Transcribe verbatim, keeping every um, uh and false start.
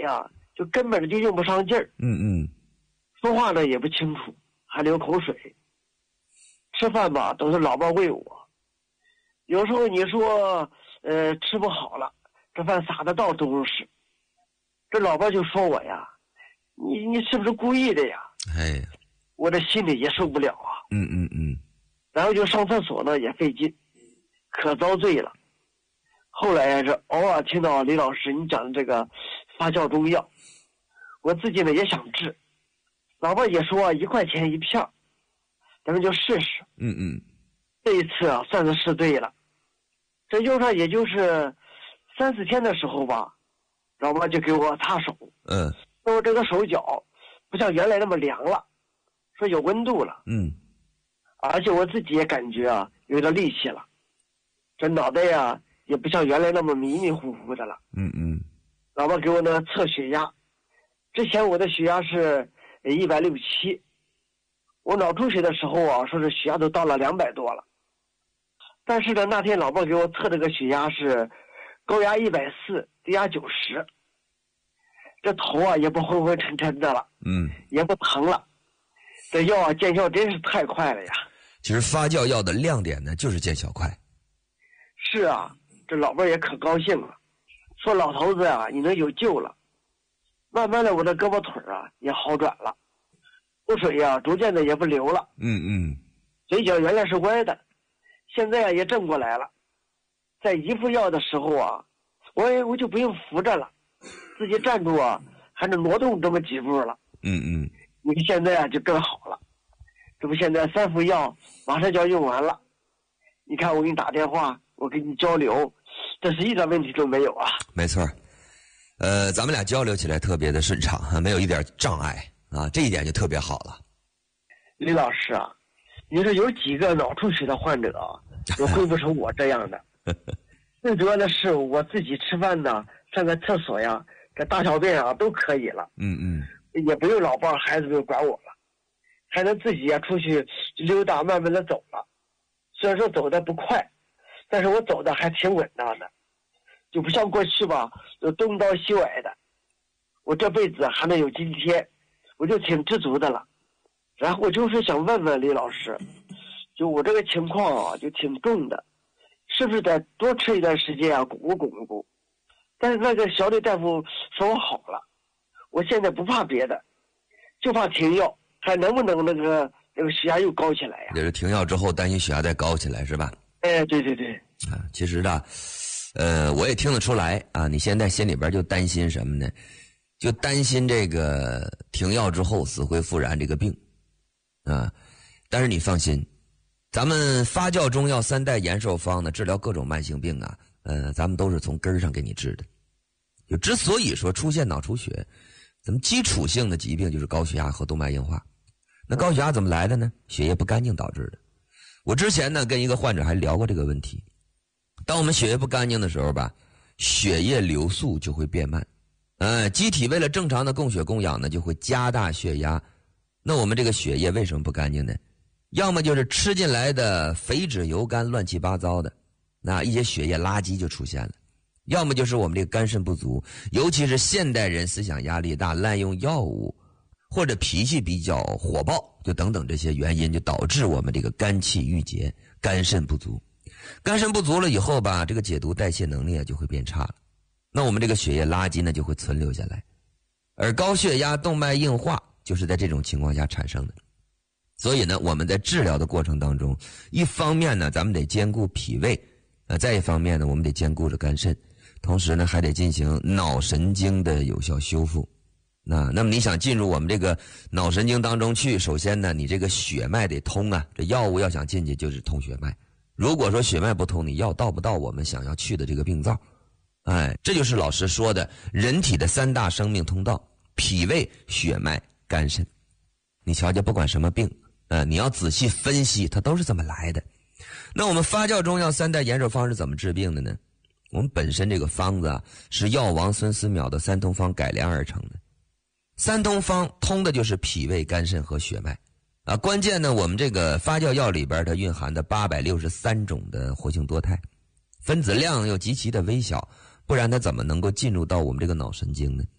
呀，就根本就用不上劲儿。 嗯嗯， 说话呢也不清楚，还流口水。吃饭吧都是老伴喂我，有时候你说呃吃不好了，这饭撒的到处都是，这老伴就说我呀，你你是不是故意的呀？ 哎， 我这心里也受不了啊。 嗯嗯嗯， 然后就上厕所呢也费劲，可遭罪了。后来是偶尔听到李老师你讲的这个发酵中药，我自己呢也想治，老伴也说一块钱一片，咱们就试试。 嗯嗯， 这一次啊算是试对了。这用上也就是三四天的时候吧，老伴就给我擦手， 嗯， 说我这个手脚不像原来那么凉了，说有温度了。 嗯， 而且我自己也感觉啊有点力气了，这脑袋呀也不像原来那么迷迷糊糊的了。 嗯嗯， 老伴给我呢测血压，之前我的血压是一百六七，我脑出血的时候啊说是血压都到了两百多了。但是呢那天老伴给我测这个血压是高压一百四，低压九十，这头啊也不昏昏沉沉的了， 嗯， 也不疼了。这药啊见效真是太快了呀。 其实发酵药的亮点呢就是见效快。 是啊，这老伴也可高兴了，说老头子啊你能有救了。慢慢的我的胳膊腿啊也好转了，口水呀逐渐的也不流了。 嗯嗯， 嘴角原来是歪的，现在啊也正过来了。在一副药的时候啊，我也我就不用扶着了，自己站住啊还能挪动这么几步了。 嗯嗯， 你看现在啊就更好了，这不现在三副药马上就要用完了。你看我给你打电话，我跟你交流，这是一点问题都没有啊。 没错，呃，咱们俩交流起来特别的顺畅，没有一点障碍啊，这一点就特别好了。 李老师啊，你说有几个脑出血的患者啊，都会不成我这样的。最主要的是我自己吃饭呢，上个厕所呀，这大小便啊都可以了。 嗯嗯， 也不用老伴孩子们管我了，还能自己呀出去溜达，慢慢的走了。虽然说走的不快，但是我走的还挺稳当的，就不像过去吧，就东倒西歪的。我这辈子还能有今天，我就挺知足的了。然后我就是想问问李老师，就我这个情况啊，就挺重的，是不是得多吃一段时间啊，巩固巩固？但是那个小李大夫说我好了，我现在不怕别的，就怕停药，还能不能那个那个血压又高起来呀？ 就是停药之后担心血压再高起来是吧？ 哎，对对对。 啊，其实呢，呃，我也听得出来啊，你现在心里边就担心什么呢？就担心这个停药之后死灰复燃这个病啊。但是你放心，咱们发酵中药三代延寿方呢，治疗各种慢性病啊，呃，咱们都是从根儿上给你治的。就之所以说出现脑出血，咱们基础性的疾病就是高血压和动脉硬化。那高血压怎么来的呢？血液不干净导致的。我之前呢跟一个患者还聊过这个问题。当我们血液不干净的时候吧，血液流速就会变慢。呃，机体为了正常的供血供氧呢，就会加大血压。那我们这个血液为什么不干净呢？要么就是吃进来的肥脂油甘乱七八糟的，那一些血液垃圾就出现了。要么就是我们这个肝肾不足，尤其是现代人思想压力大，滥用药物，或者脾气比较火爆，就等等这些原因，就导致我们这个肝气郁结，肝肾不足。肝肾不足了以后吧，这个解毒代谢能力啊就会变差了。那我们这个血液垃圾呢就会存留下来，而高血压、动脉硬化就是在这种情况下产生的。所以呢，我们在治疗的过程当中，一方面呢，咱们得兼顾脾胃，呃，再一方面呢，我们得兼顾着肝肾，同时呢，还得进行脑神经的有效修复。那那么你想进入我们这个脑神经当中去，首先呢，你这个血脉得通啊，这药物要想进去就是通血脉。如果说血脉不通，你药到不到我们想要去的这个病灶。哎，这就是老师说的人体的三大生命通道：脾胃、血脉、肝肾。你瞧瞧，不管什么病，呃，你要仔细分析，它都是这么来的。那我们发酵中药三代延寿方是怎么治病的呢？我们本身这个方子啊，是药王孙思邈的三通方改良而成的。三通方通的就是脾胃、肝肾和血脉啊。关键呢，我们这个发酵药里边它蕴含的八百六十三种的活性多肽，分子量又极其的微小，不然它怎么能够进入到我们这个脑神经呢？